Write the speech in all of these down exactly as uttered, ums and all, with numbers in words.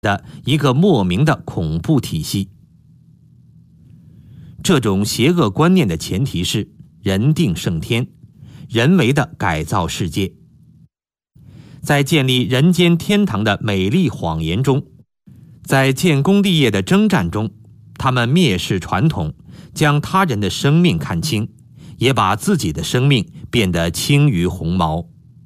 的一个莫名的恐怖体系。这种邪恶观念的前提是人定胜天，人为的改造世界。在建立人间天堂的美丽谎言中，在建功立业的征战中，他们蔑视传统，将他人的生命看轻，也把自己的生命变得轻于鸿毛。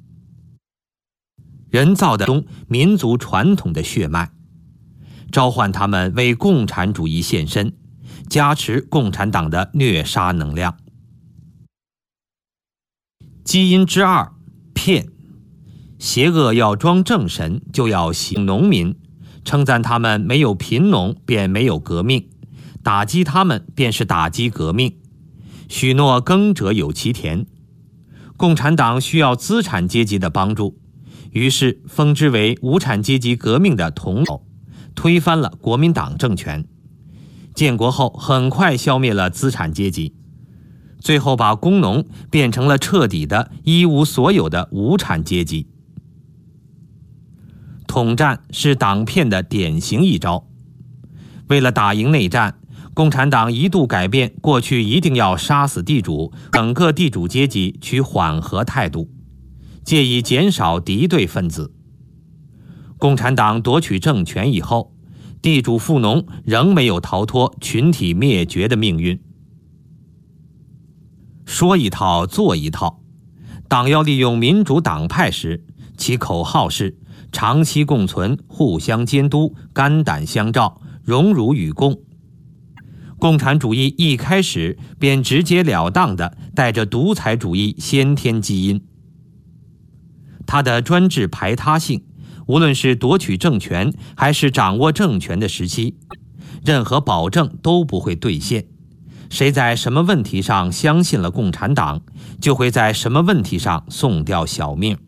人造的中民族传统的血脉，召唤他们为共产主义献身，加持共产党的虐杀能量。基因之二，骗。邪恶要装正神，就要行农民，称赞他们没有贫农便没有革命，打击他们便是打击革命，许诺耕者有其田。共产党需要资产阶级的帮助，于是封之为无产阶级革命的同谋，推翻了国民党政权。建国后很快消灭了资产阶级，最后把工农变成了彻底的一无所有的无产阶级。统战是党骗的典型一招。为了打赢内战，共产党一度改变过去一定要杀死地主，整个地主阶级取缓和态度，借以减少敌对分子。共产党夺取政权以后，地主富农仍没有逃脱群体灭绝的命运。说一套做一套，党要利用民主党派时，其口号是长期共存，互相监督，肝胆相照，荣辱与共。共产主义一开始便直截了当地带着独裁主义先天基因。它的专制排他性，无论是夺取政权还是掌握政权的时期，任何保证都不会兑现。谁在什么问题上相信了共产党，就会在什么问题上送掉小命。